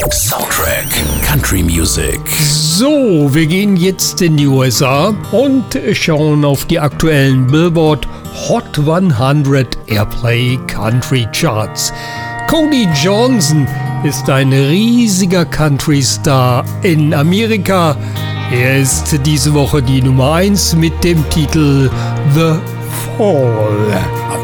Soundtrack Country Music. So, wir gehen jetzt in die USA und schauen auf die aktuellen Billboard Hot 100 Airplay Country Charts. Cody Johnson ist ein riesiger Country-Star in Amerika. Er ist diese Woche die Nummer 1 mit dem Titel The Fall.